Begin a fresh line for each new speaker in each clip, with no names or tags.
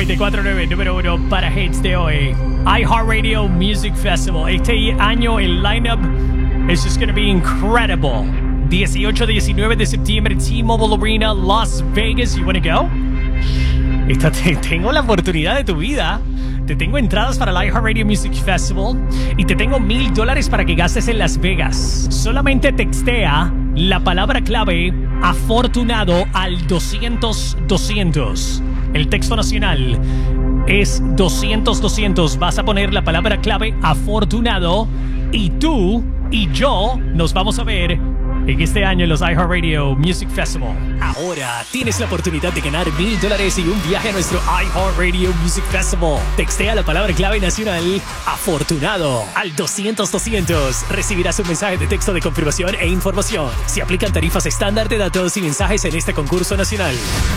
94.9, número 1 para hits de hoy. iHeartRadio Music Festival. Este año el lineup is just gonna be incredible. 18-19 de septiembre, T-Mobile Arena, Las Vegas. You wanna go? Tengo la oportunidad de tu vida. Te tengo entradas para el iHeartRadio Music Festival y te tengo $1,000 para que gastes en Las Vegas. Solamente textea la palabra clave afortunado al 200-200. El texto nacional es 200-200. Vas a poner la palabra clave afortunado y tú y yo nos vamos a ver en este año en los iHeartRadio Music Festival. Ahora tienes la oportunidad de ganar $1,000 y un viaje a nuestro iHeartRadio Music Festival. Textea la palabra clave nacional afortunado al 200-200. Recibirás un mensaje de texto de confirmación e información. Se aplican tarifas estándar de datos y mensajes en este concurso nacional.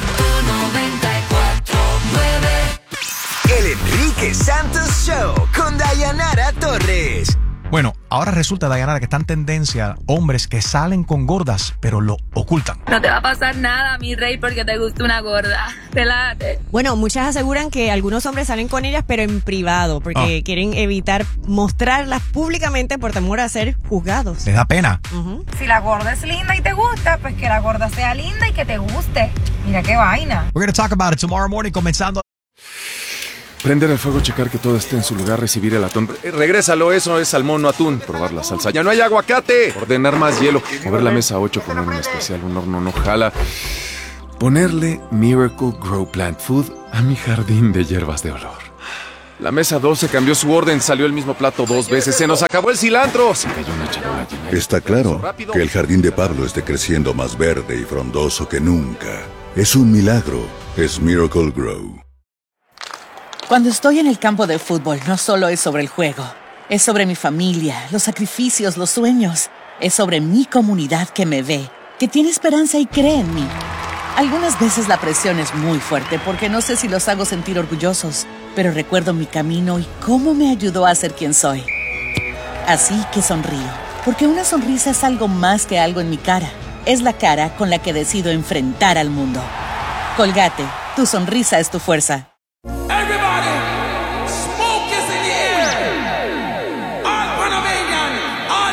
94.9 El Enrique Santos Show con Dayanara Torres.
Bueno, ahora resulta, Dayanara, que está en tendencia hombres que salen con gordas, pero lo ocultan.
No te va a pasar nada, mi rey, porque te gusta una gorda. Te late.
Bueno, muchas aseguran que algunos hombres salen con ellas, pero en privado, porque quieren evitar mostrarlas públicamente por temor a ser juzgados.
Les da pena.
Si la gorda es linda y te gusta, pues que la gorda sea linda y que te guste. Mira qué vaina.
We're going to talk about it tomorrow morning, comenzando.
Prender el fuego, checar que todo esté en su lugar, recibir el atún. Regrésalo, eso es salmón, no atún. Probar la salsa. ¡Ya no hay aguacate! Ordenar más hielo. Mover la mesa 8, poner un especial, un horno no jala. Ponerle Miracle Grow Plant Food a mi jardín de hierbas de olor. La mesa 12 cambió su orden, salió el mismo plato 2 veces. ¡Se nos acabó el cilantro! Se cayó una charola llena de...
Está claro que el jardín de Pablo esté creciendo más verde y frondoso que nunca. Es un milagro. Es Miracle Grow.
Cuando estoy en el campo de fútbol, no solo es sobre el juego. Es sobre mi familia, los sacrificios, los sueños. Es sobre mi comunidad que me ve, que tiene esperanza y cree en mí. Algunas veces la presión es muy fuerte porque no sé si los hago sentir orgullosos, pero recuerdo mi camino y cómo me ayudó a ser quien soy. Así que sonrío, porque una sonrisa es algo más que algo en mi cara. Es la cara con la que decido enfrentar al mundo. Colgate, tu sonrisa es tu fuerza.